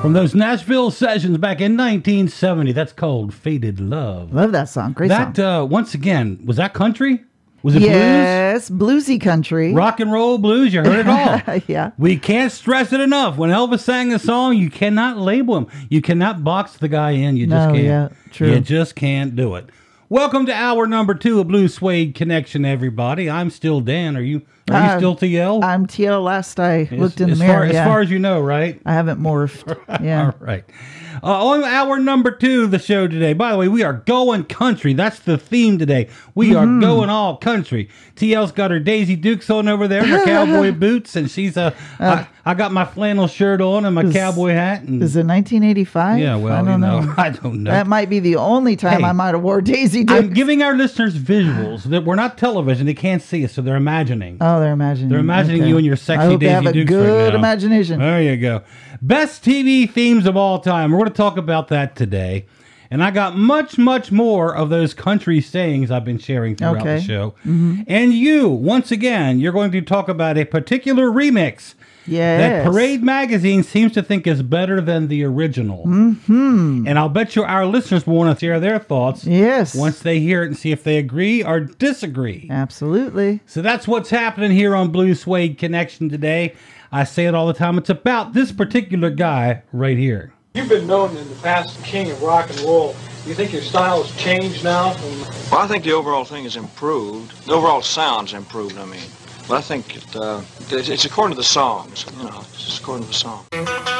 From those Nashville sessions back in 1970. That's called Faded Love. Love that song. Great song. That, once again, was that country? Was it yes, bluesy country. Rock and roll blues, you heard it all. Yeah. We can't stress it enough. When Elvis sang a song, you cannot label him. You cannot box the guy in. You just can't. Yeah, true. You just can't do it. Welcome to hour number 2 of Blue Suede Connection, everybody. I'm still Dan. Are you still TL? I'm TL last I looked in the mirror. As far as you know, right? I haven't morphed. Yeah. All right. On hour number 2 of the show today. By the way, we are going country. That's the theme today. We are going all country. TL's got her Daisy Dukes on over there, her cowboy boots, and she's I got my flannel shirt on and my cowboy hat. And, is it 1985? Yeah, well, I don't know. I don't know. That might be the only time I might have wore Daisy Dukes. I'm giving our listeners visuals. That we're not television. They can't see us, so they're imagining. Oh, they're imagining. They're imagining you and your sexy I hope Daisy they have a Dukes good right now. imagination. There you go. Best TV themes of all time. We're going to talk about that today. And I got much, much more of those country sayings I've been sharing throughout the show. Mm-hmm. And you, once again, you're going to talk about a particular remix that Parade Magazine seems to think is better than the original. Mm-hmm. And I'll bet you our listeners will want to share their thoughts once they hear it and see if they agree or disagree. Absolutely. So that's what's happening here on Blue Suede Connection today. I say it all the time. It's about this particular guy right here. You've been known in the past king of rock and roll. Do you think your style has changed now? Well, I think the overall thing has improved. The overall sound's improved, I mean. But I think it's according to the songs, it's according to the song.